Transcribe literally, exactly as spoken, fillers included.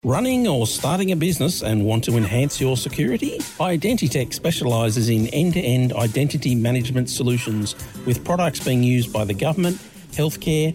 Running or starting a business and want to enhance your security? Identitech specialises in end-to-end identity management solutions with products being used by the government, healthcare,